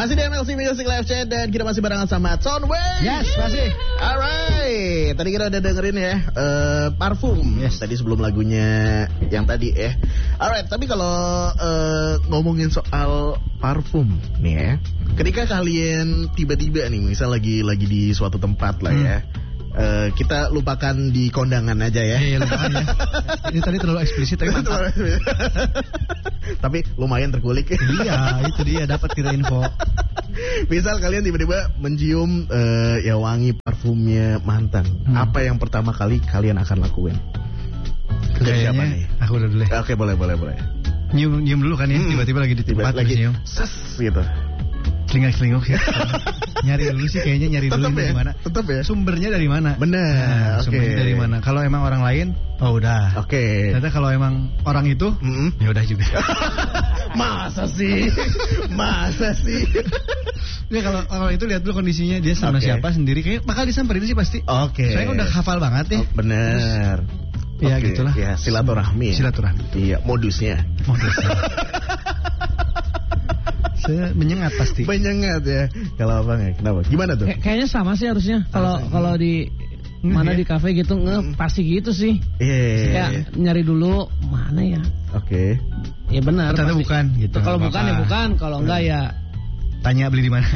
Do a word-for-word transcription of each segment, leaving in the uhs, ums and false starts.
Masih di M L C Music Live Chat dan kita masih barengan sama Soundwave. Yes, masih. Alright, tadi kita udah dengerin ya uh, parfum. Yes. Tadi sebelum lagunya yang tadi ya. Alright, tapi kalau uh, ngomongin soal parfum nih ya, ketika kalian tiba-tiba nih, misal lagi lagi di suatu tempat lah ya. Hmm. Uh, kita lupakan di kondangan aja ya. Iya, lupakan ya. Ini tadi terlalu eksplisit tapi mantap. Tapi lumayan terkulik. Iya, itu dia, dapat kita info. Misal kalian tiba-tiba mencium uh, ya wangi parfumnya mantan. Hmm. Apa yang pertama kali kalian akan lakuin? Kayaknya siapa nih? Aku udah dulu. Oke, boleh, boleh, boleh. Nyium, nyium dulu kan ya, hmm. tiba-tiba lagi di tempat lagi nyium. Ses gitu. Selingkuh-selingkuh ya. Nyari dulu sih kayaknya, nyari dulu ya? dari mana. Tetap ya. Sumbernya dari mana? Benar. Nah, okay. Sumbernya dari mana? Kalau emang orang lain, oh udah. Oke. Okay. Ternyata kalau emang orang itu, mm-hmm. ya udah juga. Masa sih? Masa sih? Ya kalau kalau itu lihat dulu kondisinya dia sama okay. siapa sendiri, kayak bakal disamperin sih pasti. Oke. Okay. Saya udah hafal banget ya. Oh, benar. Ya okay. gitulah. Ya silaturahmi. Silaturahmi. Iya, modusnya. Modusnya. Saya menyengat pasti. Menyengat ya. Kalau abang ya, kenapa? Gimana tuh? Kay- kayaknya sama sih harusnya. Kalau kalau di mm, mana ya? Di kafe gitu nge mm. pasti gitu sih. Iya. Yeah, kayak yeah. nyari dulu mana ya. Oke. Okay. Ya benar. Ternyata bukan gitu. Kalau bukan ya bukan. Kalau enggak ya tanya beli di mana.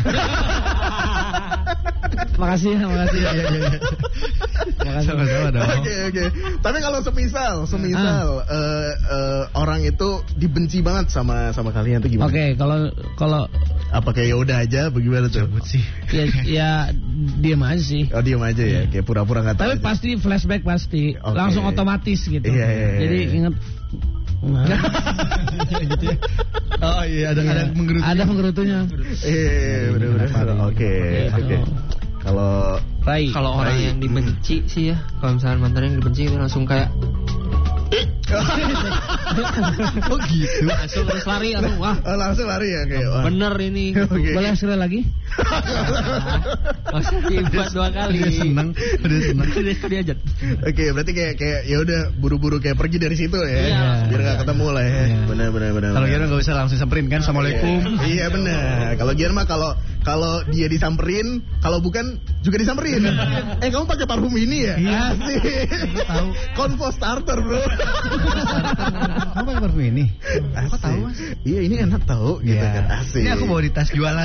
Makasih, makasih. Ya, ya, ya. Makasih sama-sama dong. Oke, okay, oke. Okay. Tapi kalau semisal, semisal ah. uh, uh, orang itu dibenci banget sama sama kalian tuh gimana? Oke, okay, kalau kalau apa kayak ya udah aja, bagaimana tuh? Cabut sih. Ya, ya diam aja sih. Oh, diam aja ya, kayak pura-pura nggak tahu. Tapi aja. Pasti flashback pasti, okay. Langsung otomatis gitu. Iya, iya, iya. Jadi ingat. Nah. Gitu ya. Oh iya, ada iya. ada menggerutunya. Ada menggerutunya. Iya, benar-benar. Oke, oke. Kalau Rai, kalau orang Rai. yang dibenci hmm. sih ya, kalau misalnya mantan yang dibenci itu langsung kayak oh gitu. Langsung terus lari atau wah. Oh, langsung lari ya kayak. Wah. Bener ini. Okay. Boleh sekali lagi? Masih dibuat dua kali. Udah seneng, udah seneng. Sudah diajak. Oke, berarti kayak kayak ya udah buru-buru kayak pergi dari situ ya. Iya. Biar enggak ketemu lah ya. Iya. Benar benar benar. Kalau Gian enggak usah langsung samperin kan, Assalamualaikum. Iya benar. Kalau Gian mah kalau kalau dia disamperin, kalau bukan juga disamperin. Eh, kamu pakai parfum ini ya? Iya. Asik. Tahu. Convo starter, Bro. Kamu pakai parfum ini? Aku tahu, Mas. Iya, ini enak tahu gitu ya. kan. Asik. Ini aku bawa di tas jualan.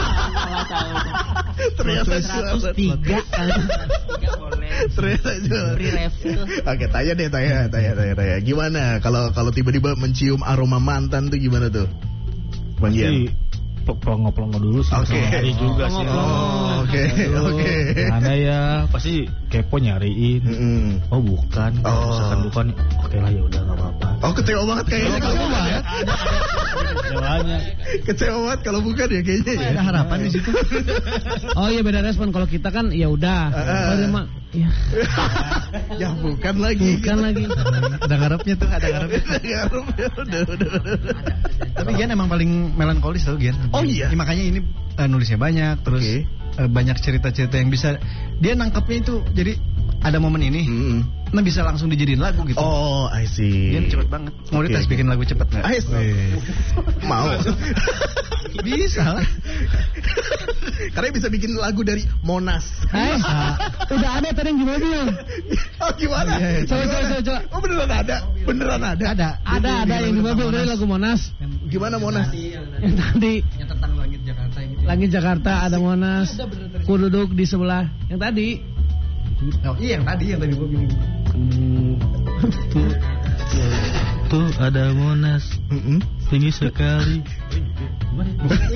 Ternyata seratus tiga kan. Enggak boleh. Ternyata jualan. Free refill. Oke, tanya deh, tanya, tanya, tanya, tanya. Gimana kalau kalau tiba-tiba mencium aroma mantan tuh gimana tuh? Bang Gian. Pelongo-pelongo dulu sih. Oke. Nyari juga sih. Oh, oke, oke. Ada ya, pasti kepo nyariin. Mm-hmm. Oh bukan. Oh. Misalkan bukan, oke lah ya udah nggak apa-apa. Oh kecewa banget kayaknya kalau bukan ya. Kecewanya. Kecewa banget kalau bukan ya kayaknya ya. Ada harapan di situ. Oh iya beda respon. Kalau kita kan ya udah. Kalau dia mah ya. Ya bukan lagi. Bukan lagi. Ada ngarepnya tuh, ada ngarepnya. Ada ngarepnya. Udah, udah, udah. Tapi Gian emang paling melankolis tau Gian. Oh iya. Ya, makanya ini uh, nulisnya banyak, terus okay. uh, banyak cerita-cerita yang bisa dia nangkepnya itu. Jadi ada momen ini, mm-hmm. nah bisa langsung dijadiin lagu gitu. Oh, I see. Dia cepet banget. Mau okay, dites okay. bikin lagu cepet nggak? Ais. Mau. Bisa lah. Karena bisa bikin lagu dari Monas. Eh, udah ada tadi yang di mobil. Oh gimana? Yeah, yeah. Coba, coba, coba, coba. Oh beneran ada? Beneran ada? Ada. Ada, ada yang di mobil dari lagu Monas. Gimana Monas? Yang tadi. Yang tentang langit Jakarta gitu. Langit Jakarta ada Monas. Ku duduk di sebelah. Yang tadi. Oh, iya yang tadi yang tadi gue bilang. Hmm, tuh, tuh ada Monas, mm-hmm. tinggi sekali. Bukan,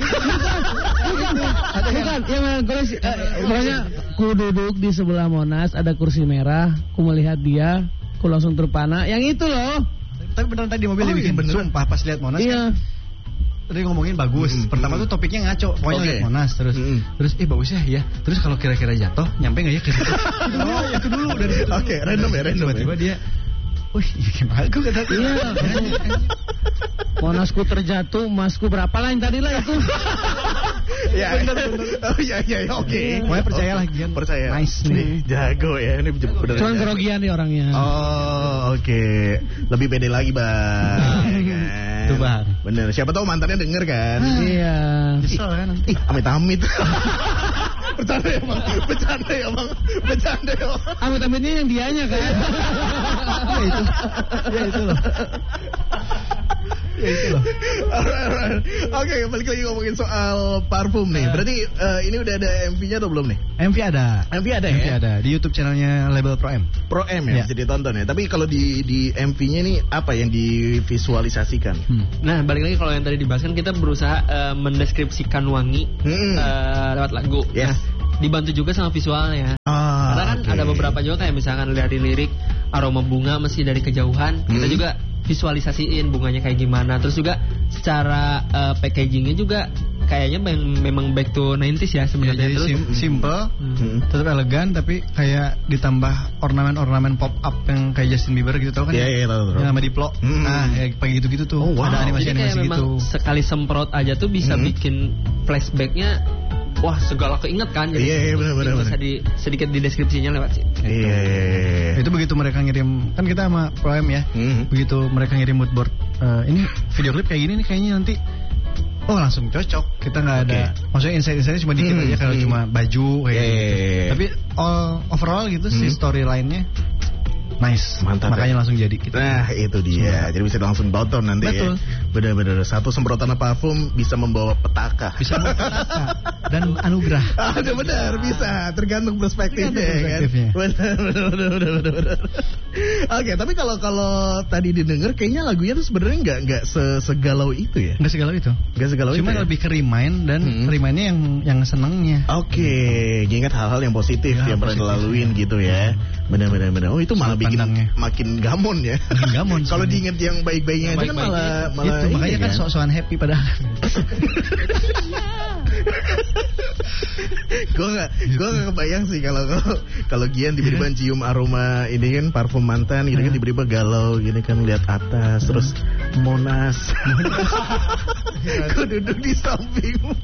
bukan, yang melankolis. Eh, pokoknya ku duduk di sebelah Monas, ada kursi merah, ku melihat dia, ku langsung terpana. Yang itu loh. Tapi beneran tadi mobil oh, dibikin iya, sumpah pas lihat Monas iya. kan. Tadi ngomongin bagus. Mm-hmm. Pertama tuh topiknya ngaco, pokoknya okay. lihat Monas terus. Mm-hmm. Terus eh bagus ya, ya. Terus kalau kira-kira jatuh, nyampe enggak ya ke situ? Oh, itu dulu dari situ. Oke, okay, random ya, random. Tiba-tiba dia wih, gimana aku kata iya. Monasku terjatuh, emasku berapa lain tadi lah itu. Ya, bener, bener. Oh iya iya oke. Okay. Pokoknya percayalah Gian. Percaya. Nice nih. Jago ya ini bener. Cuman grogian nih orangnya. Oh oke. Okay. Lebih pede lagi bang. Tuh Bang. Bener. Siapa tahu mantannya denger kan. Iya. Kesel kan nanti. Ih, amit-amit. Bercanda ya bang, bercanda ya bang, bercanda ya bang. Amit-amitnya yang dianya kan. Ya itu. Ya itu loh. Ya itu loh. Alright, alright. Oke, balik lagi ngomongin soal parfum nih. Berarti uh, ini udah ada M V-nya atau belum nih? M V ada. M V ada M V ya? ada di YouTube channelnya Label Pro M. Pro M ya, Ya. bisa ditonton ya. Tapi kalau di di M V-nya nih apa yang divisualisasikan? Hmm. Nah, balik lagi kalau yang tadi dibahas kan kita berusaha uh, mendeskripsikan wangi Hmm. uh, lewat lagu. Yes. Nah, dibantu juga sama visualnya. Ah, Karena kan oke. ada beberapa juga kayak misalkan dari lirik aroma bunga mesti dari kejauhan, kita Hmm. juga visualisasiin bunganya kayak gimana. Terus juga secara uh, packagingnya juga kayaknya mem- memang back to nineties ya Ya, sebenarnya. jadi Terus sim- simple, Hmm. tetap elegan, tapi kayak ditambah ornamen-ornamen pop up yang kayak Justin Bieber gitu, tau kan? Iya, iya, tahu, tahu. Yang sama Diplo. Hmm. Nah, ya kayak gitu-gitu tuh. Oh, wow. Ada jadi kayak animasi-animasi memang gitu. sekali semprot aja tuh bisa Hmm. bikin flashbacknya. Wah, segala keinget kan. Jadi Iya, iya, benar, benar, bisa benar. di, sedikit di deskripsinya lewat sih. Iya, iya, iya. Itu begitu mereka ngirim, kan kita sama Pro M ya. Hmm. Begitu mereka ngirim mood board, eh, ini video klip kayak gini nih kayaknya nanti. Oh, langsung cocok. Kita nggak ada, Oke. maksudnya insight-insightnya cuma dikit Hmm, aja kalau hmm. cuma baju kayak Iya, gitu. iya, iya. Tapi all overall gitu si Hmm. storyline-nya nice. Mantap, Makanya ya. langsung jadi kita. Nah itu dia, jadi bisa langsung tonton nanti Betul. ya. Bener-bener satu semprotan parfum bisa membawa petaka. Bisa petaka dan anugerah. Ada benar, bisa tergantung perspektifnya, Tergantung ya perspektifnya. kan. Benar, benar, benar, benar, benar, benar. Oke, tapi kalau kalau tadi didengar, kayaknya lagunya tuh sebenarnya nggak nggak se- segalau itu ya. Nggak segala itu. Nggak segalau Cuma itu. ya? lebih ke remind dan Hmm. remind-nya yang yang senengnya. Oke, ingat hal-hal yang positif Ya, yang pernah positif, dilaluin ya. gitu ya. Benar-benar benar. Oh itu malah Sudut bikin pandangnya. makin gamon ya. Makin gamon Kalau sebenarnya. diinget yang baik-baiknya aja kan Baik-baiknya. malah malah Itu makanya ini kan sok-sokan happy padahal. gue gak, gue gak kebayang sih kalau kalau kalau Gian tiba-tiba cium aroma ini kan parfum mantan gitu kan tiba-tiba galau gini kan lihat atas terus Monas, gue duduk di sampingmu.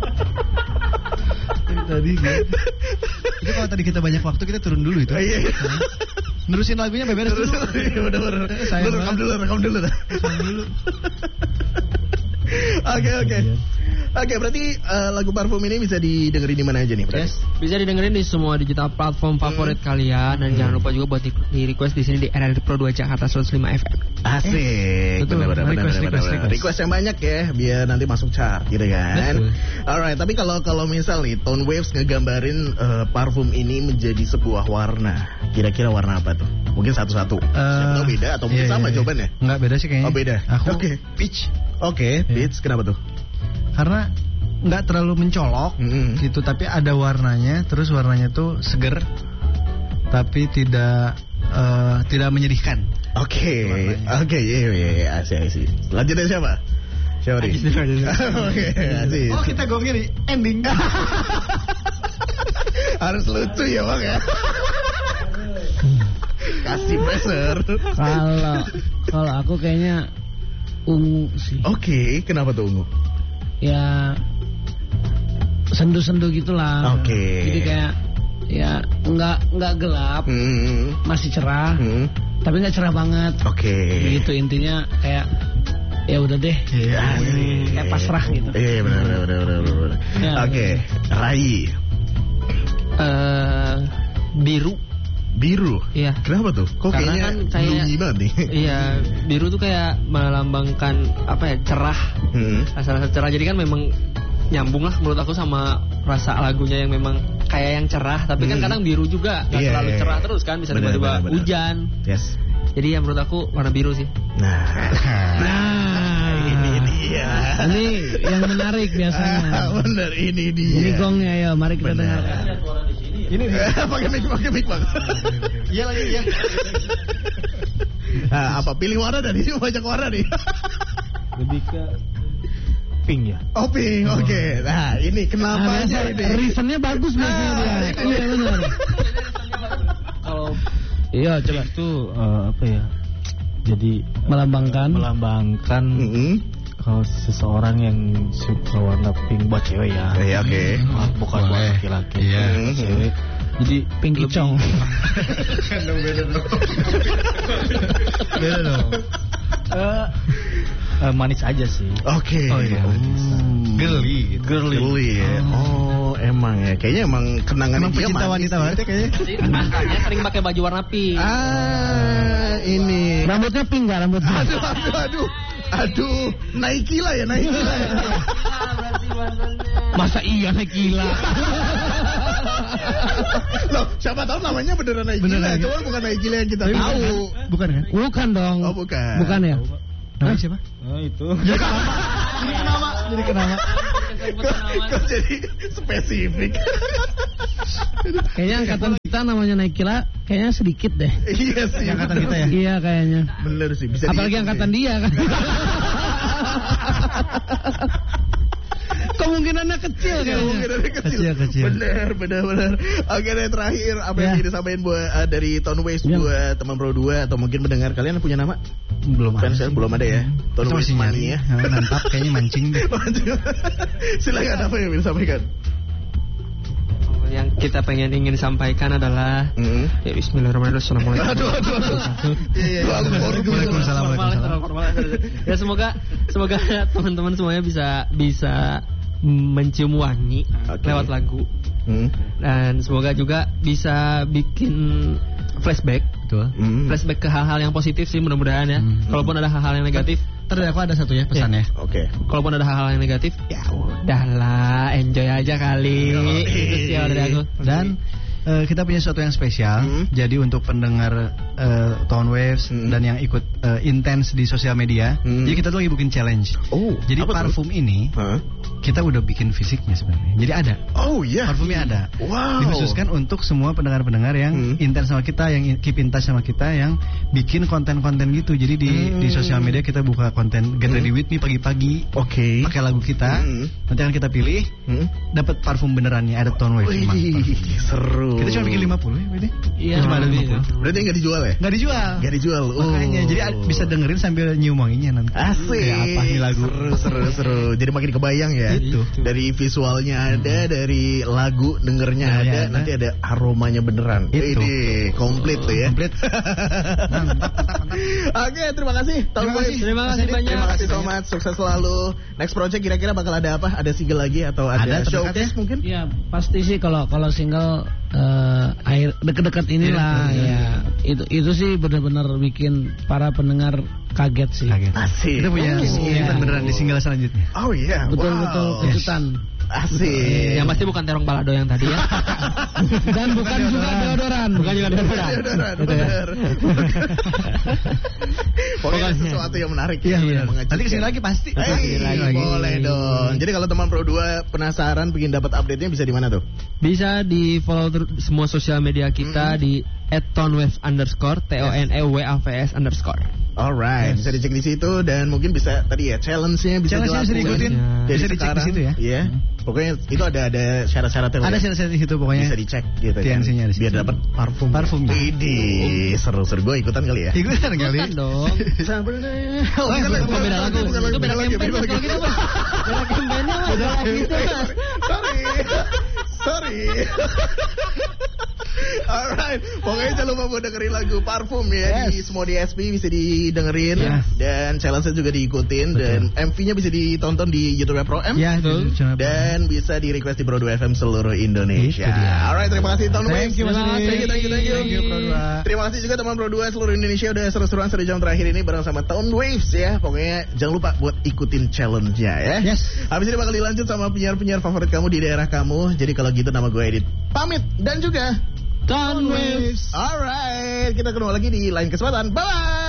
Tadi gitu. Itu kalau tadi kita banyak waktu kita turun dulu itu. Iya. Nerusin lagunya beberes Terus, dulu. iya, bener-bener. Sayang Lu rekam banget. dulu, rekam dulu. Rekam dulu. Oke, oke. Oke, berarti eh, lagu parfum ini bisa didengerin di mana aja nih, berarti? Yes, bisa didengerin di semua digital platform favorit kalian dan jangan lupa juga buat di, di request di sini di R R Pro dua Jakarta seratus lima F M. Asik, betul. benar-benar, Request, benar-benar, request, benar-benar. request. Request yang banyak ya, biar nanti masuk chart, gitu kan? Betul. Alright, tapi kalau kalau misal nih, Tone Waves ngegambarin eh, parfum ini menjadi sebuah warna, kira-kira warna apa tuh? Mungkin satu-satu. Siapa tahu beda atau mungkin iya, sama iya. jawabannya? Enggak beda sih kayaknya. Oh, beda. Aku Oke. peach. Oke, Iya. Beats, kenapa tuh? Karena nggak terlalu mencolok Mm-mm. gitu, tapi ada warnanya. Terus warnanya tuh seger, tapi tidak eh, tidak menyedihkan. Oke, Warnanya. oke, iya, iya, iya, asik, asik. Lanjut dari siapa? Siapa nih? Oke, asik. Oh, kita gongnya di ending. Harus lucu ya bang ya. Kasih pressure. Kalau kalau aku kayaknya ungu sih. Oke, kenapa tuh ungu? Ya sendu-sendu gitulah. Oke. Jadi kayak ya nggak nggak gelap, Hmm. masih cerah, Hmm. tapi nggak cerah banget. Oke. Gitu intinya kayak ya udah deh. Iya. Kayak pasrah gitu. Iya benar benar benar benar. benar. Ya, Oke, Rai Eh, biru. biru. Iya. Kenapa tuh? Kok Karena kayaknya kan kayak- gloomy banget nih? Iya, biru tuh kayak melambangkan apa ya, cerah. Hmm. Rasa-rasa cerah. Jadi kan memang nyambung lah menurut aku sama rasa lagunya yang memang kayak yang cerah. Tapi kan Hmm. kadang biru juga nggak Iya, terlalu iya, cerah iya. terus kan, bisa Benar, tiba-tiba benar, benar. hujan. Yes. Jadi ya menurut aku warna biru sih. Nah. Nah, Ini dia. ini yang menarik Ah, biasanya. bener ini dia. Ini gongnya ya, mari kita Benar. dengarkan. Ini dia. Pakai mic, pakai mic bang. Iya lagi ya. Nah, apa pilih warna dari ini banyak warna nih. Lebih ke pink ya. Oh pink, oke. Nah ini kenapa Ah, aja biasa, ini? reasonnya bagus biasanya Ah, dia. iya. Iya benar. Kalau Iya coba itu eh, apa ya? Jadi melambangkan. melambangkan Mm-mm. kalau seseorang yang suka warna pink buat cewek ya. Iya, oke. Ah, bukan buat Boleh. laki-laki. Iya. Buat cewek. Jadi Pinky lebih- Chong. Beda dong. Eh, uh, manis aja sih. Oke. Oh iya. Hmm. Girly, Girly. Girly ya. Oh, emang ya. Kayaknya emang kenangan Emang dia pecinta manis wanita ya. banget ya kayaknya. Makanya sering pakai baju warna pink. Ah, ini. Rambutnya pink nggak rambutnya? Aduh, aduh, aduh. Aduh, Nike lah ya, Nike lah ya. Masa iya naik gila? Loh, siapa tahu namanya beneran Nike Beneran, Gila, ya? cuma bukan Nike Gila yang kita Tapi tahu. Bukan kan? Bukan dong. Oh, bukan. Bukan ya? Namanya siapa? Oh itu. Jadi kenapa? Jadi kenapa? Jadi kenapa? Kok, kok jadi spesifik? Kayaknya angkatan kita namanya naik gila kayaknya sedikit deh. Iya sih. Angkatan kita ya? Iya kayaknya. Bener sih, bisa Apalagi dihitung angkatan sih. dia kan. Kemungkinannya kecil kayaknya. Kemungkinannya kecil. Kecil, kecil. Bener, bener, bener. Oke deh, terakhir apa yang Ya. ingin disampaikan buat uh, dari Tone Waves Ya. buat teman Pro dua atau mungkin mendengar kalian punya nama? Belum ada. Fans ya? Belum ada ya. Tone Kita Waves masih nyari Mania. ya. Mantap, kayaknya mancing deh. Silakan, apa yang ingin disampaikan? Yang kita pengen ingin sampaikan adalah Hmm. ya Bismillahirrahmanirrahim. Assalamualaikum. Aduh, aduh, aduh. Iya, iya. Waalaikumsalam, waalaikumsalam. Ya semoga semoga teman-teman semuanya bisa bisa mencium wangi Oke. lewat lagu, Hmm. dan semoga juga bisa bikin flashback Betul. Hmm. flashback ke hal-hal yang positif sih, mudah-mudahan ya. Hmm. Kalaupun ada hal-hal yang negatif, Tadi aku ada satu ya pesannya. Oke. kalaupun ada hal-hal yang negatif, ya udahlah, enjoy aja kali. Itu sih kalau dari aku. Dan eh, kita punya sesuatu yang spesial. Hmm. Jadi untuk pendengar eh, Tone Waves Hmm. dan yang ikut eh, intens di sosial media, Hmm. jadi kita tuh lagi bikin challenge. Oh, Jadi apa tuh? parfum ini Hah? kita udah bikin fisiknya sebenarnya. Jadi ada. Oh iya. Parfumnya ada. Wow. Dikhususkan untuk semua pendengar-pendengar yang Hmm. intens sama kita, yang in- keep in touch sama kita, yang bikin konten-konten gitu. Jadi di Hmm. di sosial media kita buka konten Get Hmm. Ready With Me pagi-pagi. Oke. Pakai lagu kita. Hmm. Nanti akan kita pilih, Hmm. dapat parfum benerannya, ada Tone Waves. emang Wih, parfumnya. seru. Kita cuma bikin lima puluh ya, berarti? Iya, Cuma ada lebih, lima puluh. Berarti nggak dijual ya? Nggak dijual. Nggak dijual. Oh. Makanya, jadi a- bisa dengerin sambil nyium wanginya nanti. Asik. Kayak apa nih lagu? Seru, seru, seru. Jadi makin kebayang ya. Itu. Dari visualnya ada, dari lagu dengernya ada, Dengernya ada. nanti ada aromanya beneran. Itu. Ini komplit tuh ya. Komplit. Mantap, mantap, mantap. Oke, terima kasih. Tone Terima Waves. kasih. Terima kasih banyak. Terima kasih so much. Sukses selalu. Next project kira-kira bakal ada apa? Ada single lagi atau ada, Ada, terdekat showcase ya? mungkin? Ya pasti sih kalau kalau single eh, akhir deket-deket inilah Iya, ya itu itu sih benar-benar bikin para pendengar kaget sih. Kaget. Asik. Kita punya Oh. kejutan beneran di single selanjutnya. Oh iya. Betul-betul Wow. kejutan. Asik. Yang pasti bukan terong balado yang tadi ya. Dan bukan juga deodoran. Bukan juga deodoran. Deodoran, Gitu ya. bener. Pokoknya sesuatu yang menarik. Iya, ya, benar. mengejutkan. Nanti kesini lagi pasti. Hey, Kesini lagi. boleh dong. Jadi kalau teman Pro dua penasaran pengen dapat update-nya bisa di mana tuh? Bisa di follow ter- semua sosial media kita di at tonewave underscore T O N E W A V S underscore. Alright, bisa dicek di situ dan mungkin bisa tadi ya challenge-nya bisa Challenge-nya bisa dilakukan. diikutin. Jadi Bisa dicek di sekarang, situ ya. Iya. Pokoknya itu ada ada syarat-syaratnya. lah Ada ya. syarat-syarat di situ pokoknya. Bisa dicek gitu T N C-nya di situ. biar dapat parfum. Parfumnya. Idi, seru-seru gue ikutan kali ya. Ikutan kali. Bukan dong. Oh, bukan, bukan, bukan, beda lagu. bukan Itu beda lagi, campaign, beda Mas. lagi. Kalau gitu, Mas. Beda campaign-nya, Mas. Beda Beda lagi. gitu, Mas. Sorry. Sorry. Alright, pokoknya jangan lupa buat dengerin lagu Parfum ya di semua D S P bisa didengerin Yes. dan challenge-nya juga diikutin dan M V-nya bisa ditonton di YouTube Pro M Ya, Betul. itu. dan bisa di request di Pro dua F M seluruh Indonesia. Itu dia. Alright, terima kasih Tone Waves. Thank you, Mas Terima Adi. kasih, thank you, thank you, Thank you, Pro dua. Terima kasih juga teman Pro dua seluruh Indonesia udah seru-seruan satu jam terakhir ini bareng sama Tone Waves ya. Pokoknya jangan lupa buat ikutin challenge-nya ya. Yes. Habis ini bakal dilanjut sama penyiar-penyiar favorit kamu di daerah kamu. Jadi kalau gitu nama gue Edit pamit dan juga Tone Waves. Alright, kita ketemu lagi di lain kesempatan. Bye.